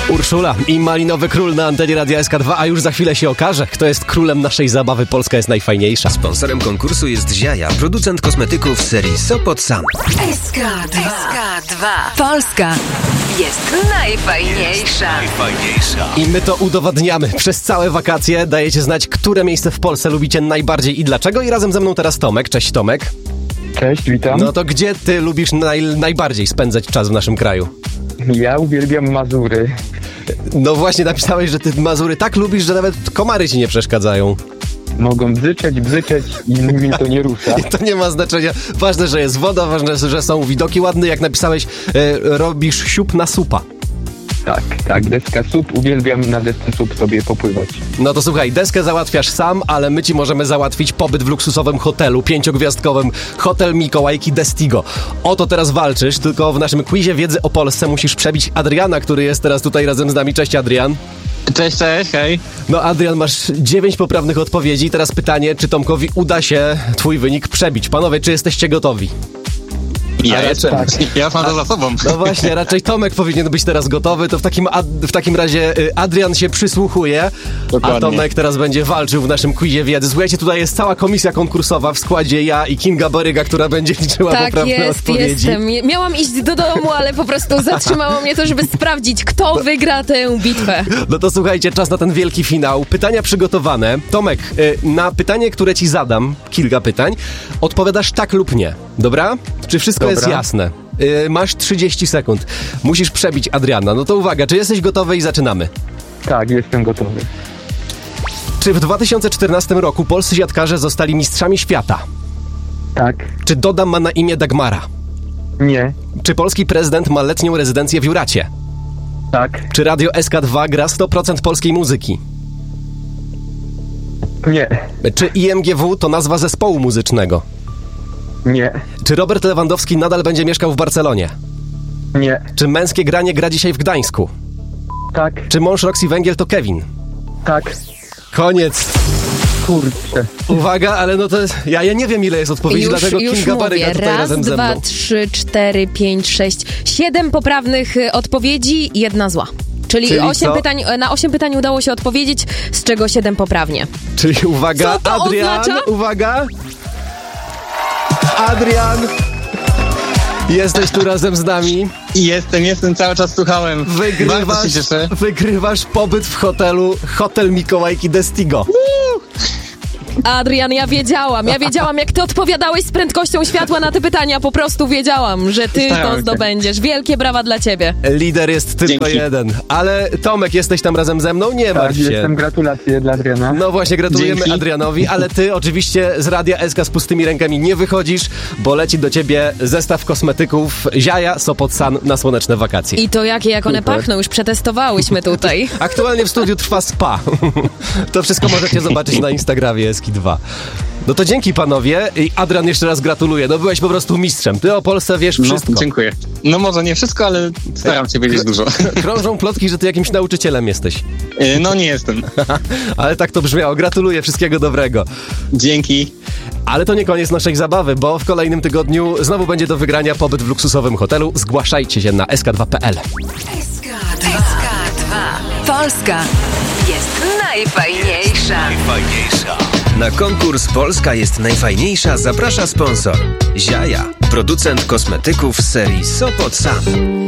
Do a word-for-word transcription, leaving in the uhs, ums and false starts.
Urszula i Malinowy Król na antenie Radia S K dwa, a już za chwilę się okaże, kto jest królem naszej zabawy. Polska jest najfajniejsza. Sponsorem konkursu jest Ziaja, producent kosmetyków z serii Sopot Sam. S K dwa. Polska jest najfajniejsza. Najfajniejsza. I my to udowadniamy. Przez całe wakacje dajecie znać, które miejsce w Polsce lubicie najbardziej i dlaczego. I razem ze mną teraz Tomek. Cześć Tomek. Cześć, witam. No to gdzie ty lubisz naj, najbardziej spędzać czas w naszym kraju? Ja uwielbiam Mazury. No właśnie napisałeś, że ty Mazury tak lubisz, że nawet komary ci nie przeszkadzają. Mogą bzyczeć, bzyczeć i mnie to nie rusza. I to nie ma znaczenia. Ważne, że jest woda, ważne, że są widoki ładne. Jak napisałeś, e, robisz siup na supa. Tak, tak, deska sup. Uwielbiam na desce sup sobie popływać. No to słuchaj, deskę załatwiasz sam, ale my ci możemy załatwić pobyt w luksusowym hotelu, pięciogwiazdkowym Hotel Mikołajki Destigo. O to teraz walczysz, tylko w naszym quizie wiedzy o Polsce musisz przebić Adriana, który jest teraz tutaj razem z nami. Cześć Adrian. Cześć, cześć, hej. No Adrian, masz dziewięć poprawnych odpowiedzi. Teraz pytanie, czy Tomkowi uda się twój wynik przebić. Panowie, czy jesteście gotowi? Ja Ale jestem. tak. Ja mam to za sobą. No właśnie, raczej Tomek powinien być teraz gotowy, to w takim, ad, w takim razie y, Adrian się przysłuchuje, Dokładnie. a Tomek teraz będzie walczył w naszym quizie wiedzy. Słuchajcie, tutaj jest cała komisja konkursowa w składzie ja i Kinga Boryga, która będzie liczyła Tak poprawne jest, odpowiedzi. jestem. Miałam iść do domu, ale po prostu zatrzymało mnie to, żeby sprawdzić, kto wygra tę bitwę. No to słuchajcie, czas na ten wielki finał. Pytania przygotowane. Tomek, y, na pytanie, które ci zadam, kilka pytań, odpowiadasz tak lub nie. Dobra? Czy wszystko Dobra. jest jasne? Y, masz trzydzieści sekund. Musisz przebić Adriana. No to uwaga, czy jesteś gotowy i zaczynamy? Tak, jestem gotowy. Czy w dwa tysiące czternastym roku polscy siatkarze zostali mistrzami świata? Tak, Czy Dodam ma na imię Dagmara? nie, Czy polski prezydent ma letnią rezydencję w Juracie? tak, Czy Radio S K dwa gra sto procent polskiej muzyki? nie, Czy I M G W to nazwa zespołu muzycznego? nie, Czy Robert Lewandowski nadal będzie mieszkał w Barcelonie? nie, Czy Męskie Granie gra dzisiaj w Gdańsku? tak, Czy mąż Roxy Węgiel to Kevin? tak. Koniec. Kurczę. Uwaga, ale no to jest... Ja, ja nie wiem, ile jest odpowiedzi, Już, dlatego już Kinga mówię. Boryga tutaj Raz, razem ze dwa, mną. trzy, cztery, pięć, sześć, siedem poprawnych y, odpowiedzi, jedna zła. Czyli, Czyli osiem co? pytań, na osiem pytań udało się odpowiedzieć, z czego siedem poprawnie. Czyli uwaga, Co to Adrian, oznacza? uwaga. Adrian, jesteś tu razem z nami. Jestem, jestem, cały czas słuchałem. Bardzo Wygrywasz, się cieszę. wygrywasz pobyt w hotelu Hotel Mikołajki Destigo. Adrian, ja wiedziałam, ja wiedziałam, jak ty odpowiadałeś z prędkością światła na te pytania, po prostu wiedziałam, że ty Starałem to się. zdobędziesz. Wielkie brawa dla ciebie. Lider jest tylko Dzięki. jeden. Ale Tomek, jesteś tam razem ze mną? Nie Tak, martw się. jestem. Gratulacje dla Adriana. No właśnie, gratulujemy Dzięki. Adrianowi, ale ty oczywiście z Radia S K z pustymi rękami nie wychodzisz, bo leci do ciebie zestaw kosmetyków Ziaja Sopot San na słoneczne wakacje. I to jakie, jak one Super. pachną, już przetestowałyśmy tutaj. Aktualnie w studiu trwa spa. To wszystko możecie zobaczyć na Instagramie S K dwa. No to dzięki panowie i Adrian jeszcze raz gratuluję. No byłeś po prostu mistrzem. Ty o Polsce wiesz No, wszystko. dziękuję. No może nie wszystko, ale staram się wiedzieć dużo. Krążą plotki, że ty jakimś nauczycielem jesteś. Y, No nie jestem. Ale tak to brzmiało. Gratuluję, wszystkiego dobrego. Dzięki. Ale to nie koniec naszej zabawy, bo w kolejnym tygodniu znowu będzie do wygrania pobyt w luksusowym hotelu. Zgłaszajcie się na S K dwa kropka P L. S K dwa. Polska jest najfajniejsza. Najfajniejsza. Na konkurs Polska jest najfajniejsza zaprasza sponsor Ziaja, producent kosmetyków z serii Sopot Sam.